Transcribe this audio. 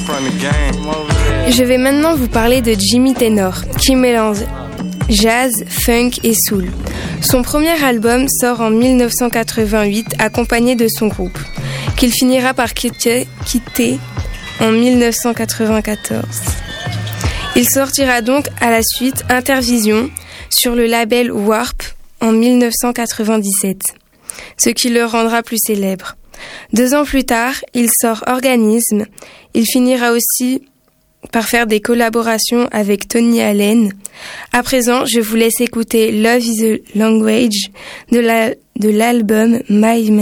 Je vais maintenant vous parler de Jimmy Tenor, qui mélange jazz, funk et soul. Son premier album sort en 1988 accompagné de son groupe, qu'il finira par quitter en 1994. Il sortira donc à la suite Intervision sur le label Warp en 1997, ce qui le rendra plus célèbre. 2 ans plus tard, il sort Organisme. Il finira aussi par faire des collaborations avec Tony Allen. À présent, je vous laisse écouter Love is a Language de l'album My